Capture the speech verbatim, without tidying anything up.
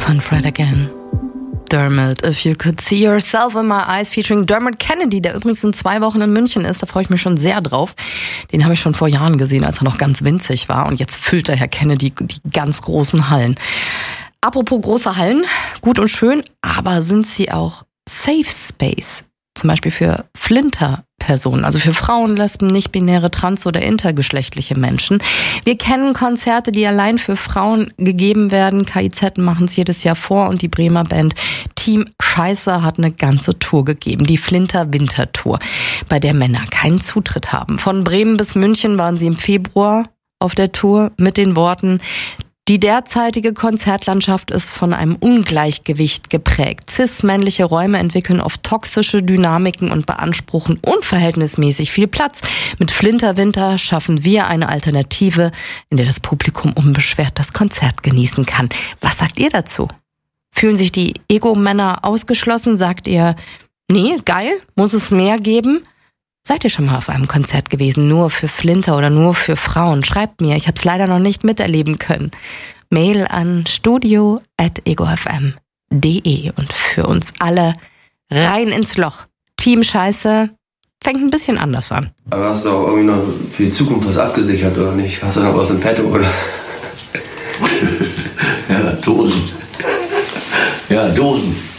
von Fred Again. Dermot, If You Could See Yourself in My Eyes, featuring Dermot Kennedy, der übrigens in zwei Wochen in München ist. Da freue ich mich schon sehr drauf. Den habe ich schon vor Jahren gesehen, als er noch ganz winzig war. Und jetzt füllt der Herr Kennedy die ganz großen Hallen. Apropos große Hallen, gut und schön, aber sind sie auch Safe Space? Zum Beispiel für Flinter-Personen, also für Frauen, Lesben, nicht-binäre, trans- oder intergeschlechtliche Menschen. Wir kennen Konzerte, die allein für Frauen gegeben werden. K I Z machen es jedes Jahr vor und die Bremer Band Team Scheiße hat eine ganze Tour gegeben, die Flinter-Winter-Tour, bei der Männer keinen Zutritt haben. Von Bremen bis München waren sie im Februar auf der Tour mit den Worten: Die derzeitige Konzertlandschaft ist von einem Ungleichgewicht geprägt. Cis-männliche Räume entwickeln oft toxische Dynamiken und beanspruchen unverhältnismäßig viel Platz. Mit Flinter-Winter schaffen wir eine Alternative, in der das Publikum unbeschwert das Konzert genießen kann. Was sagt ihr dazu? Fühlen sich die Ego-Männer ausgeschlossen? Sagt ihr, nee, geil, muss es mehr geben? Seid ihr schon mal auf einem Konzert gewesen, nur für Flinter oder nur für Frauen? Schreibt mir, ich habe es leider noch nicht miterleben können. Mail an studio at ego f m punkt d e und für uns alle rein ins Loch. Team Scheiße fängt ein bisschen anders an. Aber hast du auch irgendwie noch für die Zukunft was abgesichert oder nicht? Hast du noch was im Petto, oder? Ja, Dosen. Ja, Dosen.